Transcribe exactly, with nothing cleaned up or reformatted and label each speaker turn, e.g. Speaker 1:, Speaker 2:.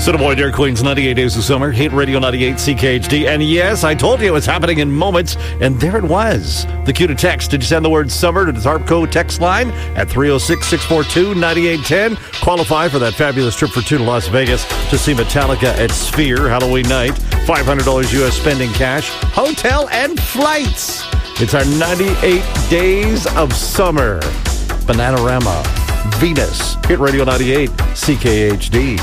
Speaker 1: Cinnamoy, Dairy Queen's ninety-eight Days of Summer, Hit Radio ninety-eight C K H D. And yes, I told you it's happening in moments, and there it was. The cue to text. Did you send the word summer to the Tarpco text line at three oh six, six four two, nine eight one oh? Qualify for that fabulous trip for two to Las Vegas to see Metallica at Sphere Halloween night. five hundred dollars U S spending cash, hotel, and flights. It's our ninety-eight Days of Summer. Bananarama, Venus, Hit Radio ninety-eight C K H D.